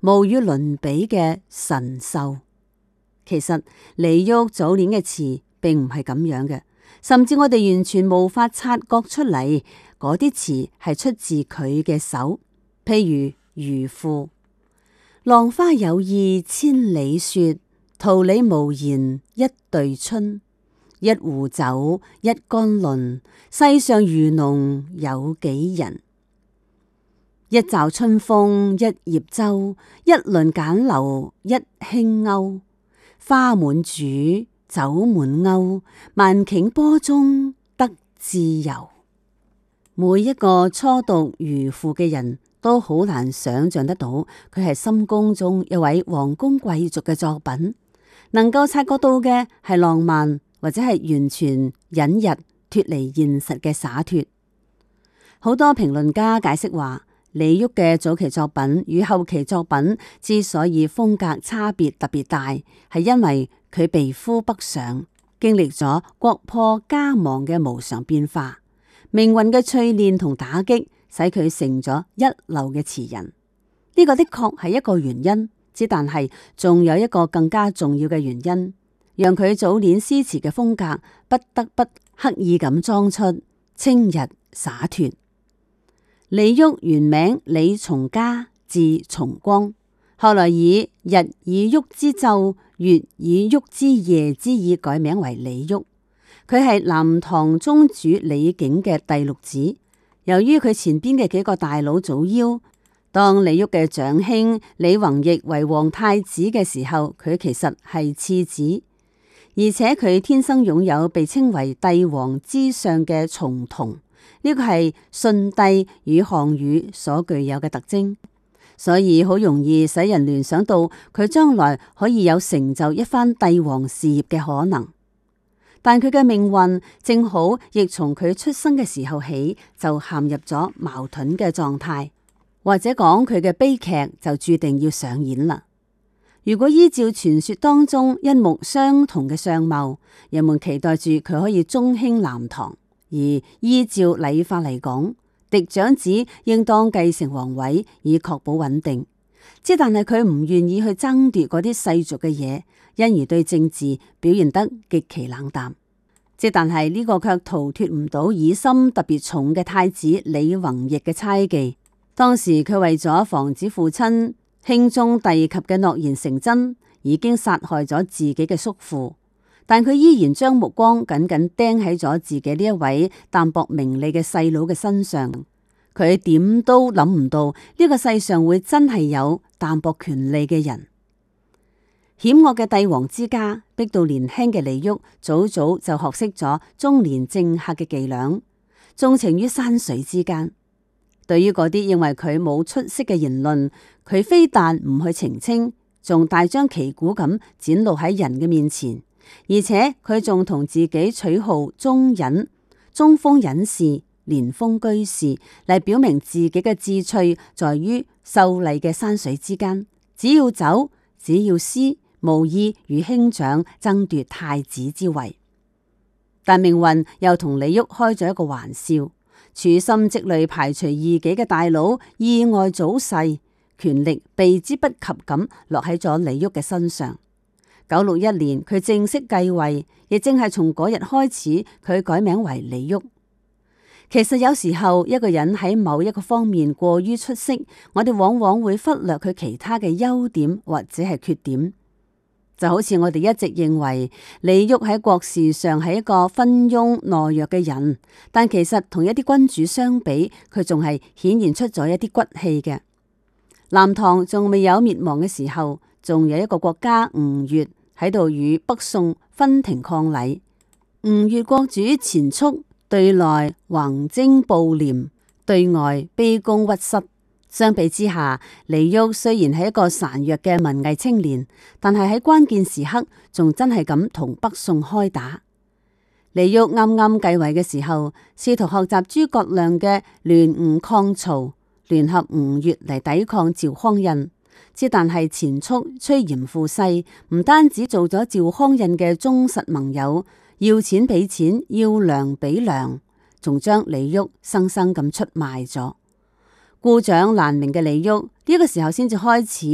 無與倫比嘅神獸。其實李煜早年嘅詞並唔係咁樣嘅，甚至我哋完全無法察覺出嚟嗰啲詞係出自佢嘅手。譬如漁父：浪花有意千里雪，桃李無言一對春。一壺酒，一竿輪，世上漁農有幾人？一棹春風一葉舟，一輪簡流一輕甌。花滿渚，酒滿甌，萬頃波中得自由。每一個初讀漁父嘅人都好難想象得到，佢係深宮中一位皇宮貴族嘅作品，能夠察覺到嘅係浪漫，或者係完全隱逸脫離現實嘅灑脫。好多評論家解釋話，李煜嘅早期作品與後期作品之所以風格差別特別大，係因為佢被俘北上，經歷咗國破家亡嘅無常變化，命運嘅淬煉同打擊，使佢成咗一流嘅詞人。呢個的確係一個原因，之但係仲有一個更加重要嘅原因，讓佢早年詩詞嘅風格不得不刻意咁裝出清逸灑脫。李煜原名李從嘉，字從光，後來以日以旭之晝，月以旭之夜之意改名為李煜。佢係南唐宗主李璟嘅第六子。由於佢前邊嘅幾個大佬早夭，當李煜嘅長兄李弘毅為皇太子嘅時候，佢其實係次子，而且佢天生擁有被稱為帝王之相嘅重瞳。呢個係舜帝與項羽所具有嘅特徵，所以好容易使人聯想到佢將來可以有成就一番帝王事業嘅可能。但佢嘅命運正好亦從佢出生嘅時候起就陷入咗矛盾嘅狀態，或者講佢嘅悲劇就注定要上演啦。如果依照傳說當中一目相同嘅相貌，人們期待住佢可以中興南唐。而依照禮法嚟講，嫡長子應當繼承皇位以確保穩定。之但係佢唔願意去爭奪嗰啲世俗嘅嘢，因而對政治表現得極其冷淡。之但係呢個卻逃脫唔到疑心特別重嘅太子李弘毅嘅猜忌。當時佢為咗防止父親兄終弟及嘅諾言成真，已經殺害咗自己嘅叔父。但佢依然將目光緊緊釘喺咗自己呢一位淡泊名利嘅細佬嘅身上。佢點都諗唔到呢個世上會真係有淡泊權利嘅人。險惡嘅帝王之家逼到年輕嘅李煜早早就學識咗中年政客嘅伎倆，縱情於山水之間。對於嗰啲認為佢冇出息嘅言論，佢非但唔去澄清，仲大張旗鼓咁展露喺人嘅面前。而且佢仲同自己取號中隱、中鋒隱士、連峰居士嚟表明自己嘅志趣在於秀麗嘅山水之間，只要走，只要詩，無意與兄長爭奪太子之位。但命運又同李煜開咗一個玩笑，處心積慮排除異己嘅大佬意外早逝，權力避之不及咁落喺咗李煜嘅身上。961年，佢正式繼位，亦正係從嗰日開始，佢改名為李煜。其實有時候一個人喺某一個方面過於出色，我哋往往會忽略佢其他嘅優點或者係缺點。就好似我哋一直認為李煜喺國事上係一個昏庸懦弱嘅人，但其實同一啲君主相比，佢仲係顯現出咗一啲骨氣嘅。南唐仲未有滅亡嘅時候，仲有一個國家吳越喺度與北宋分庭抗禮。吳越國主錢俶對內橫徵暴斂，對外卑躬屈膝。相比之下，李煜雖然係一個孱弱嘅文藝青年，但係喺關鍵時刻仲真係咁同北宋開打。李煜啱啱繼位嘅時候，試圖學習諸葛亮嘅聯吳抗曹，聯合吳越嚟抵抗趙匡胤。之但係錢俶趨炎附勢，唔單止做咗趙匡胤嘅忠實盟友，要錢俾錢，要糧俾糧，仲將李煜生生咁出賣咗。故障難明嘅李煜呢個時候先至開始